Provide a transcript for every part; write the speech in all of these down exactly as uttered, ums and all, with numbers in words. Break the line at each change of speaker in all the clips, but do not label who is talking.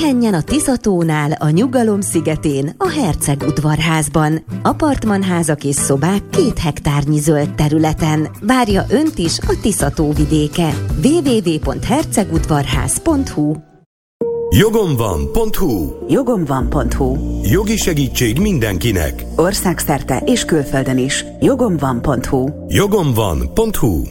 pihenjen a Tiszatónál, a Nyugalom szigetén, a Herceg udvarházban. Apartmanházak és szobák két hektárnyi zöld területen. Várja önt is a Tiszató vidéke. double-u double-u double-u pont hercegudvarház pont hu
Jogom van pont hu
Jogom van pont hu
Jogi segítség mindenkinek.
Országszerte és külföldön is. Jogom van pont hu
Jogom van pont hu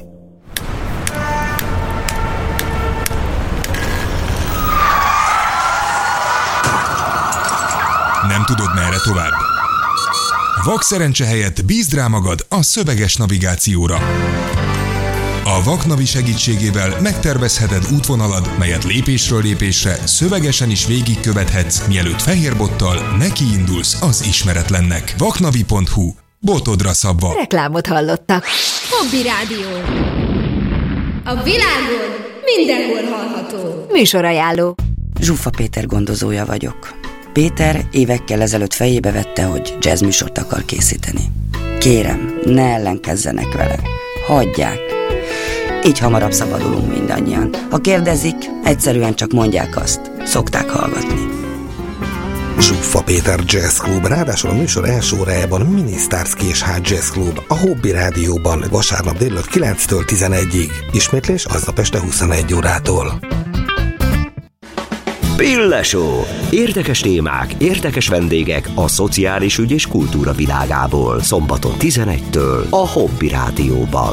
Nem tudod, merre tovább? Vakszerencse helyett bízd rá magad a szöveges navigációra. A Vaknavi segítségével megtervezheted útvonalad, melyet lépésről lépésre szövegesen is végigkövethetsz, mielőtt fehérbottal nekiindulsz az ismeretlennek. vaknavi pont hu Botodra szabva.
Reklámot hallottak.
Hobby Rádió. A világon mindenhol hallható.
Műsorajánló.
Zsuffa Péter gondozója vagyok. Péter évekkel ezelőtt fejébe vette, hogy jazzműsort akar készíteni. Kérem, ne ellenkezzenek vele. Hagyják. Így hamarabb szabadulunk mindannyian. Ha kérdezik, egyszerűen csak mondják azt. Szokták hallgatni.
Zsuffa Péter Jazz Club, ráadásul a műsor első órájában Minisztárszki és Hád Jazz Club, a Hobby Rádióban vasárnap délután kilenctől tizenegyig. Ismétlés aznap este huszonegy órától.
Pillesó. Érdekes témák, érdekes vendégek a szociális ügy és kultúra világából. Szombaton tizenegytől a Hobby Rádióban.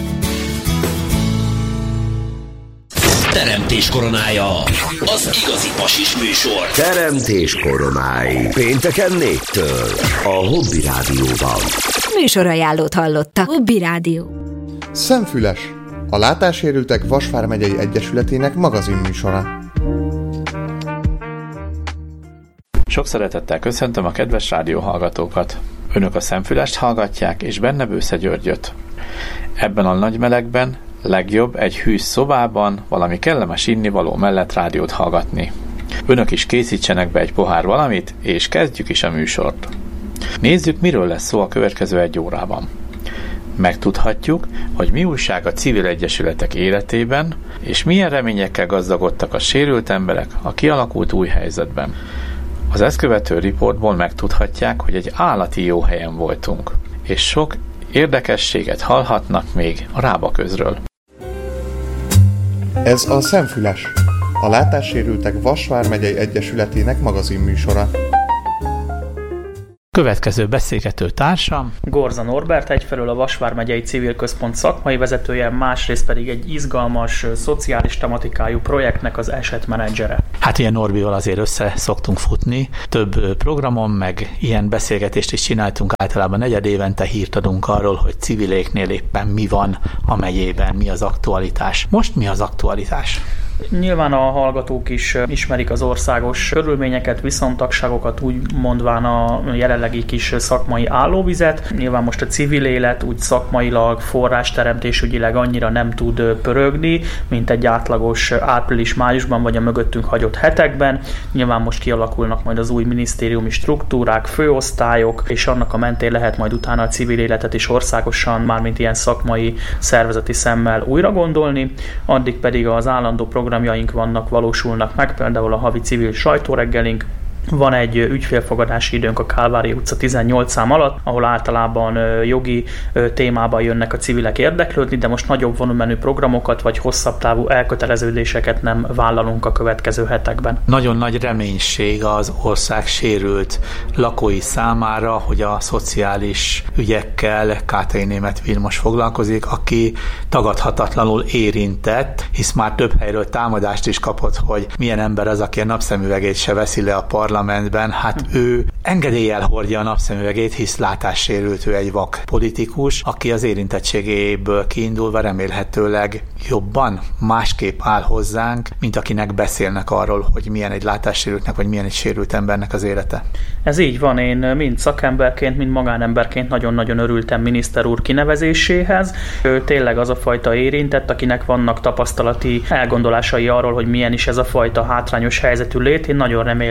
Teremtés koronája, az igazi pasis műsor.
Teremtés koronái. Pénteken négytől a Hobby Rádióban.
Műsorajánlót hallottak.
Hobby Rádió.
Szemfüles, a Látássérültek Vasvár megyei egyesületének magazinműsora.
Sok szeretettel köszöntöm a kedves rádióhallgatókat. Önök a Szemfülest hallgatják, és benne Bősze Györgyöt. Ebben a nagy melegben legjobb egy hűs szobában valami kellemes innivaló mellett rádiót hallgatni. Önök is készítsenek be egy pohár valamit, és kezdjük is a műsort. Nézzük, miről lesz szó a következő egy órában. Megtudhatjuk, hogy mi újság a civil egyesületek életében, és milyen reményekkel gazdagodtak a sérült emberek a kialakult új helyzetben. Az ezt követő riportból megtudhatják, hogy egy állati jó helyen voltunk, és sok érdekességet hallhatnak még a Rábaközről.
Ez a Szemfüles, a Látássérültek Vasvár megyei egyesületének magazinműsora.
Következő beszélgető társam
Gorza Norbert, egyfelől a Vasvár megyei civil központ szakmai vezetője, másrészt pedig egy izgalmas, szociális tematikájú projektnek az esetmenedzsere.
Hát ilyen Norbival azért össze szoktunk futni, több programon, meg ilyen beszélgetést is csináltunk, általában negyed évente hírt adunk arról, hogy civiléknél éppen mi van a megyében, mi az aktualitás. Most mi az aktualitás?
Nyilván a hallgatók is ismerik az országos körülményeket, viszontagságokat, úgy mondván a jelenlegi kis szakmai állóvizet. Nyilván most a civil élet úgy szakmailag, forrásteremtésügyileg annyira nem tud pörögni, mint egy átlagos április-májusban vagy a mögöttünk hagyott hetekben. Nyilván most kialakulnak majd az új minisztériumi struktúrák, főosztályok, és annak a mentén lehet majd utána a civil életet is országosan, mármint ilyen szakmai, szervezeti szemmel újra gondolni. Addig pedig az állandó programjaink vannak, valósulnak meg, például a havi civil sajtóreggelink. Van egy ügyfélfogadási időnk a Kálvári utca tizennyolc szám alatt, ahol általában jogi témában jönnek a civilek érdeklődni, de most nagyobb volumenű programokat vagy hosszabb távú elköteleződéseket nem vállalunk a következő hetekben.
Nagyon nagy reménység az ország sérült lakói számára, hogy a szociális ügyekkel Kátrai Németh Vilmos foglalkozik, aki tagadhatatlanul érintett, hisz már több helyről támadást is kapott, hogy milyen ember az, aki a napszemüvegét se veszi le a parlamentben. Hát ő engedéllyel hordja a napszemüvegét, hisz látássérült, ő egy vak politikus, aki az érintettségéből kiindulva remélhetőleg jobban, másképp áll hozzánk, mint akinek beszélnek arról, hogy milyen egy látássérültnek, vagy milyen egy sérült embernek az élete.
Ez így van, én mind szakemberként, mind magánemberként nagyon-nagyon örültem miniszter úr kinevezéséhez. Ő tényleg az a fajta érintett, akinek vannak tapasztalati elgondolásai arról, hogy milyen is ez a fajta hátrányos helyzetű lét. Én nagyon remélem azt,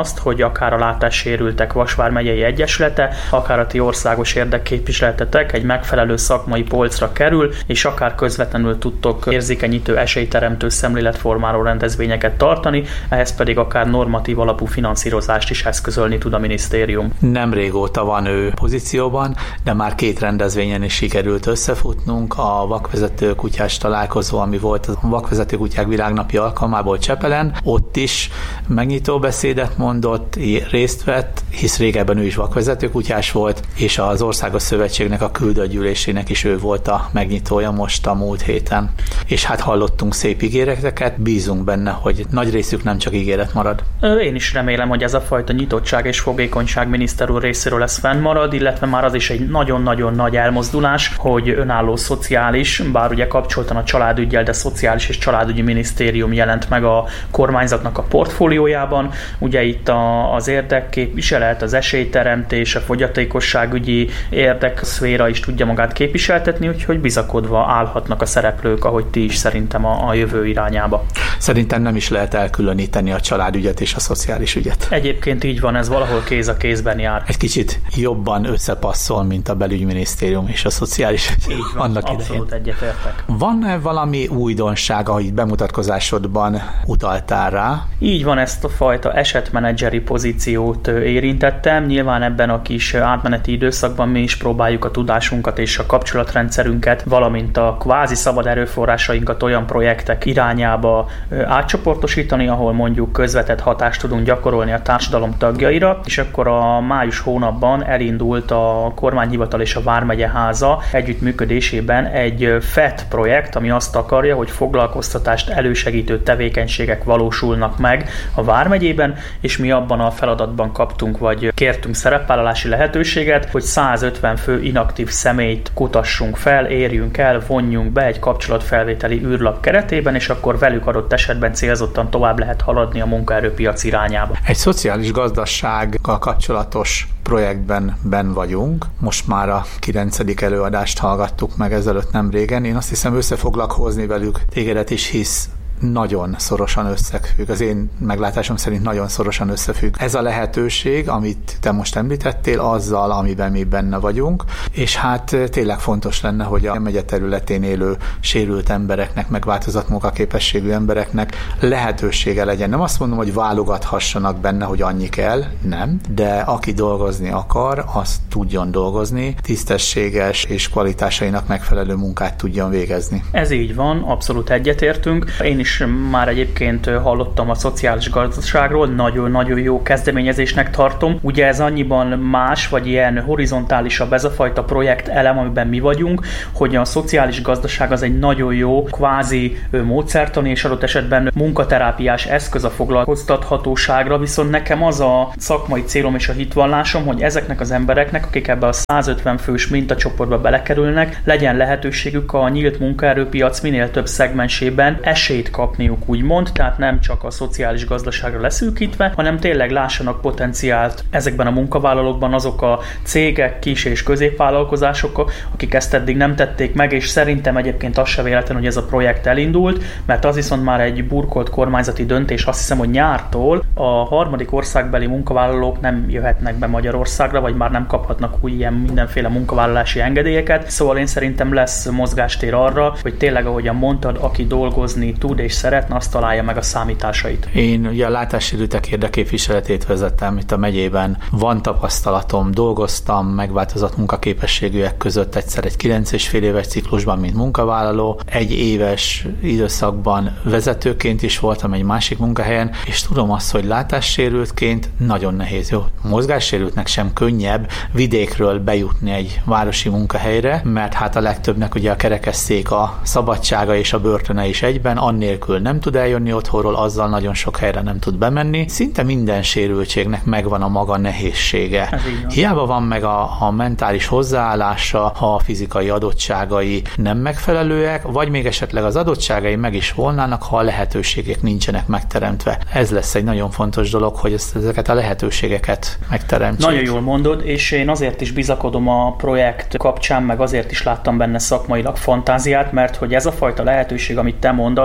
azt, hogy akár a látássérültek Vas vármegyei egyesülete, akár a ti országos érdekképviseletetek egy megfelelő szakmai polcra kerül, és akár közvetlenül tudtok érzékenyítő, esélyteremtő, szemléletformáló rendezvényeket tartani, ehhez pedig akár normatív alapú finanszírozást is eszközölni tud a minisztérium.
Nem régóta van ő pozícióban, de már két rendezvényen is sikerült összefutnunk. A vakvezető kutyás találkozó, ami volt a vakvezető kutyák világnapja alkalmából Csepelen, ott is megnyitó beszédet mondott, részt vett, hisz régebben ő is vakvezető kutyás volt, és az Országos Szövetségnek a küldött gyűlésének is ő volt a megnyitója most a múlt héten. És hát hallottunk szép ígéreteket, bízunk benne, hogy nagy részük nem csak ígéret marad.
Én is remélem, hogy ez a fajta nyitottság és fogékonyság miniszter úr részéről lesz fennmarad, illetve már az is egy nagyon-nagyon nagy elmozdulás, hogy önálló szociális, bár ugye kapcsoltan a családüggyel, de szociális és családügyi minisztérium jelent meg a kormányzatnak a portfóliójában. Ugye itt a, az érdekképviselet, az esélyteremtés, a fogyatékosságügyi érdekszféra is tudja magát képviseltetni, úgyhogy bizakodva állhatnak a szereplők, ahogy ti is szerintem a, a jövő irányába.
Szerintem nem is lehet elkülöníteni a családügyet és a szociális ügyet.
Egyébként így van, ez valahol kéz a kézben jár.
Egy kicsit jobban összepasszol, mint a belügyminisztérium és a szociális ügy.
Így van,
annak
abszolút
idején.
Egyetértek.
Van-e valami újdonság, ahogy bemutatkozásodban utaltál rá?
Így van, ezt a fajta esetmenedzseri pozíciót érintettem. Nyilván ebben a kis átmeneti időszakban mi is próbáljuk a tudásunkat és a kapcsolatrendszerünket, valamint a kvázi szabad erőforrásainkat olyan projektek irányába átcsoportosítani, ahol mondjuk közvetett hatást tudunk gyakorolni a társadalom tagjaira, és akkor a május hónapban elindult a kormányhivatal és a Vármegyeháza együttműködésében egy ef e té projekt, ami azt akarja, hogy foglalkoztatást elősegítő tevékenységek valósulnak meg a Vármegyében, és mi abban a feladatban kaptunk, vagy kértünk szerepvállalási lehetőséget, hogy százötven fő inaktív személyt kutassunk fel, érjünk el, vonjunk be egy kapcsolatfelvételi űrlap keretében, és akkor velük adott esetben célzottan tovább lehet haladni a munkaerőpiac irányába.
Egy szociális gazdasággal kapcsolatos projektben ben vagyunk. Most már a kilencedik előadást hallgattuk meg ezelőtt nem régen. Én azt hiszem össze foglak hozni velük tégedet is, hisz nagyon szorosan összefügg. Az én meglátásom szerint nagyon szorosan összefügg. Ez a lehetőség, amit te most említettél, azzal, amiben mi benne vagyunk, és hát tényleg fontos lenne, hogy a megye területén élő sérült embereknek, meg változott munkaképességű embereknek lehetősége legyen. Nem azt mondom, hogy válogathassanak benne, hogy annyi kell, nem, de aki dolgozni akar, az tudjon dolgozni, tisztességes és kvalitásainak megfelelő munkát tudjon végezni.
Ez így van, abszolút egyetértünk. Én is már egyébként hallottam a szociális gazdaságról, nagyon-nagyon jó kezdeményezésnek tartom. Ugye ez annyiban más, vagy ilyen horizontálisabb ez a fajta projekt elem, amiben mi vagyunk, hogy a szociális gazdaság az egy nagyon jó kvázi módszertani és adott esetben munkaterápiás eszköz a foglalkoztathatóságra, viszont nekem az a szakmai célom és a hitvallásom, hogy ezeknek az embereknek, akik ebbe a százötven fős mintacsoportba belekerülnek, legyen lehetőségük a nyílt munkaerőpiac minél több szegmensében esélyt kapniuk, úgymond, tehát nem csak a szociális gazdaságra leszűkítve, hanem tényleg lássanak potenciált ezekben a munkavállalókban azok a cégek, kis- és középvállalkozások, akik ezt eddig nem tették meg, és szerintem egyébként az se véletlen, hogy ez a projekt elindult, mert az viszont már egy burkolt kormányzati döntés, azt hiszem, hogy nyártól a harmadik országbeli munkavállalók nem jöhetnek be Magyarországra, vagy már nem kaphatnak új ilyen mindenféle munkavállalási engedélyeket, szóval én szerintem lesz mozgástér arra, hogy tényleg, ahogyan mondtad, aki dolgozni tud és szeretne, azt találja meg a számításait.
Én ugye a látássérültek érdekképviseletét vezettem itt a megyében. Van tapasztalatom, dolgoztam megváltozott munkaképességűek között egyszer egy kilenc és fél éves ciklusban, mint munkavállaló, egy éves időszakban vezetőként is voltam egy másik munkahelyen, és tudom azt, hogy látássérültként nagyon nehéz. Jó, mozgássérültnek sem könnyebb vidékről bejutni egy városi munkahelyre, mert hát a legtöbbnek ugye a kerekesszék, a szabadsága és a börtöne is egyben, annélkül nem tud eljönni otthonról, azzal nagyon sok helyre nem tud bemenni. Szinte minden sérültségnek megvan a maga nehézsége. Hiába van meg a, a mentális hozzáállása, ha a fizikai adottságai nem megfelelőek, vagy még esetleg az adottságai meg is volnának, ha a lehetőségek nincsenek megteremtve. Ez lesz egy nagyon fontos dolog, hogy ezt, ezeket a lehetőségeket megteremtsék.
Nagyon jól mondod, és én azért is bizakodom a projekt kapcsán, meg azért is láttam benne szakmailag fantáziát, mert hogy ez a fajta lehetőség, amit te mondasz, ez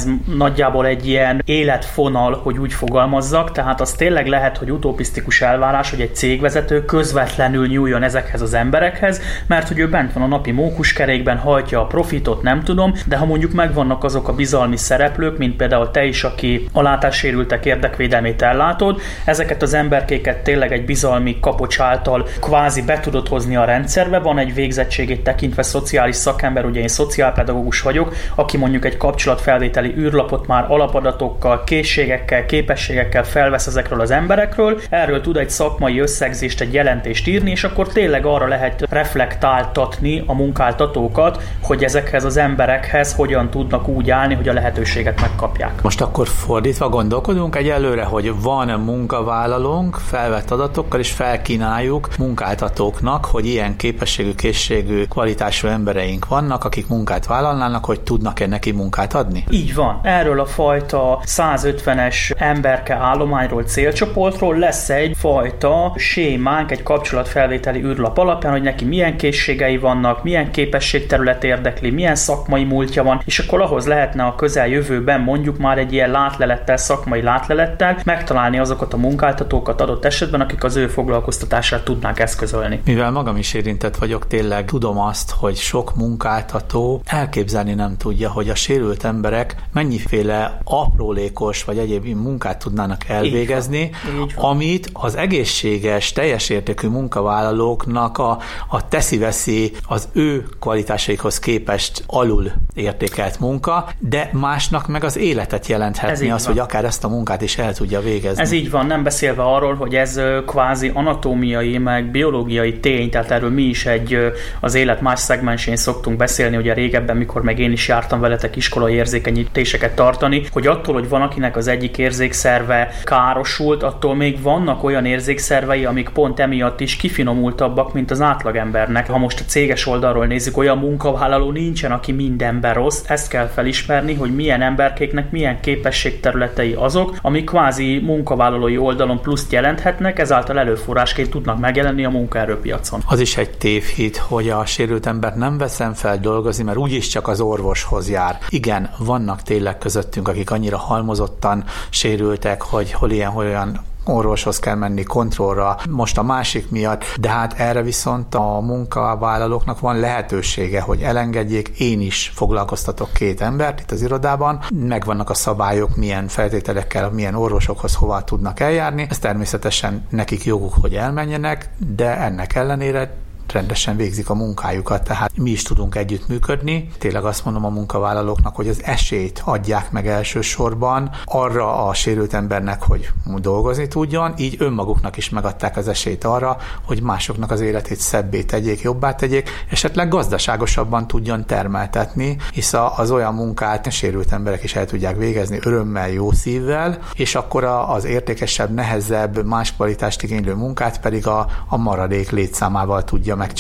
nagyjából egy ilyen életfonal, hogy úgy fogalmazzak, tehát az tényleg lehet, hogy utopisztikus elvárás, hogy egy cégvezető közvetlenül nyúljon ezekhez az emberekhez, mert hogy ő bent van a napi mókuskerékben, hajtja a profitot, nem tudom, de ha mondjuk megvannak azok a bizalmi szereplők, mint például te is, aki a látássérültek érdekvédelmét ellátod, ezeket az emberkéket tényleg egy bizalmi kapocs által kvázi be tudod hozni a rendszerbe, van egy végzettségét tekintve szociális szakember, ugye én szociálpedagógus vagyok, aki mondjuk egy kapcsolatfelvételi űrlapot már alapadatokkal, készségekkel, képességekkel felvesz ezekről az emberekről, erről tud egy szakmai összegzést, egy jelentést írni, és akkor tényleg arra lehet reflektáltatni a munkáltatókat, hogy ezekhez az emberekhez hogyan tudnak úgy állni, hogy a lehetőséget megkapják.
Most akkor fordítva gondolkodunk egyelőre, hogy van munkavállalónk felvett adatokkal, és felkínáljuk munkáltatóknak, hogy ilyen képességű, készségű, kvalitású embereink vannak, akik munkát vállalnának, hogy tudnak-e neki munkát adni?
Így van. Erről a fajta százötvenes emberke állományról, célcsoportról lesz egy fajta sémánk, egy kapcsolatfelvételi űrlap alapján, hogy neki milyen készségei vannak, milyen képességterület érdekli, milyen szakmai múltja van, és akkor ahhoz lehetne a közeljövőben mondjuk már egy ilyen látlelettel, szakmai látlelettel megtalálni azokat a munkáltatókat adott esetben, akik az ő foglalkoztatását tudnák eszközölni.
Mivel magam is érintett vagyok, tényleg tudom azt, hogy sok munkáltató elképzelni nem tudja, hogy a sérült emberek mennyiféle aprólékos vagy egyéb munkát tudnának elvégezni, Így van. Így van. amit az egészséges, teljes értékű munkavállalóknak a, a teszi-veszi az ő kvalitásaikhoz képest alul értékelt munka, de másnak meg az életet jelenthetni az, van. hogy akár ezt a munkát is el tudja végezni.
Ez így van, nem beszélve arról, hogy ez kvázi anatómiai, meg biológiai tény, tehát erről mi is egy az élet más szegmensén szoktunk beszélni, ugye régebben, mikor meg én is jártam veletek iskolai érzékenyítéseket tartani, hogy attól, hogy van, akinek az egyik érzékszerve károsult, attól még vannak olyan érzékszervei, amik pont emiatt is kifinomultabbak, mint az átlagembernek. Ha most a céges oldalról nézzük, olyan munkavállaló nincsen, aki mindenben rossz, ezt kell felismerni, hogy milyen emberkéknek milyen képességterületei azok, amik kvázi munkavállalói oldalon pluszt jelenthetnek, ezáltal előforrásként tudnak megjelenni a munkaerőpiacon.
Az is egy tévhit, hogy a sérült embert nem veszem fel dolgozni, mert úgyis csak az orvoshoz jár. Igen, vannak tényleg közöttünk, akik annyira halmozottan sérültek, hogy hol ilyen, hol olyan orvoshoz kell menni kontrollra, most a másik miatt, de hát erre viszont a munkavállalóknak van lehetősége, hogy elengedjék, én is foglalkoztatok két embert itt az irodában, megvannak a szabályok, milyen feltételekkel, milyen orvosokhoz hova tudnak eljárni, ez természetesen nekik joguk, hogy elmenjenek, de ennek ellenére rendesen végzik a munkájukat, tehát mi is tudunk együttműködni. Tényleg azt mondom a munkavállalóknak, hogy az esélyt adják meg elsősorban arra a sérült embernek, hogy dolgozni tudjon, így önmaguknak is megadták az esélyt arra, hogy másoknak az életét szebbé tegyék, jobbá tegyék, esetleg gazdaságosabban tudjon termeltetni, hisz az olyan munkát sérült emberek is el tudják végezni örömmel, jó szívvel, és akkor az értékesebb, nehezebb, más kvalitást igénylő munkát pedig a, a maradék létszámával tudja